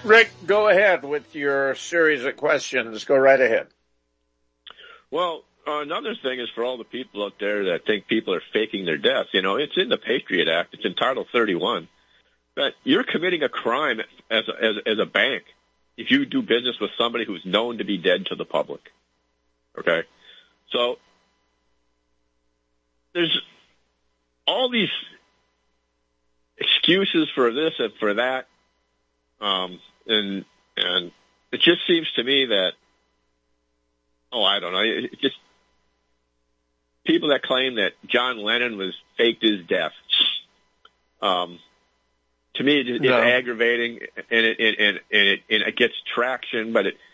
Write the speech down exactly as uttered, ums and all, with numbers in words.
Rick, go ahead with your series of questions. Go right ahead. Well, uh, another thing is for all the people out there that think people are faking their deaths, you know, it's in the Patriot Act. It's in Title thirty-one. But you're committing a crime as a, as, as a bank if you do business with somebody who's known to be dead to the public. Okay? So there's all these excuses for this and for that. Um, and, and it just seems to me that, oh, I don't know, it just, people that claim that John Lennon was faked his death, um, to me, it's, no. it's aggravating, and it, and, and, and, it, and it gets traction, but it,